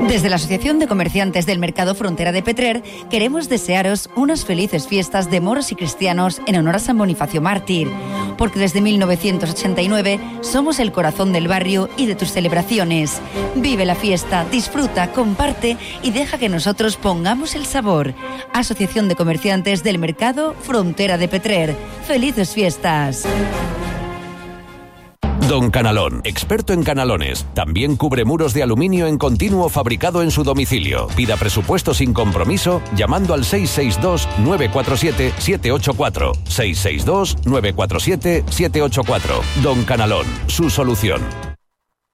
Desde la Asociación de Comerciantes del Mercado Frontera de Petrer queremos desearos unas felices fiestas de moros y cristianos en honor a San Bonifacio Mártir, porque desde 1989 somos el corazón del barrio y de tus celebraciones. Vive la fiesta, disfruta, comparte y deja que nosotros pongamos el sabor. Asociación de Comerciantes del Mercado Frontera de Petrer. ¡Felices fiestas! Don Canalón, experto en canalones. También cubre muros de aluminio en continuo fabricado en su domicilio. Pida presupuesto sin compromiso llamando al 662-947-784. 662-947-784. Don Canalón, su solución.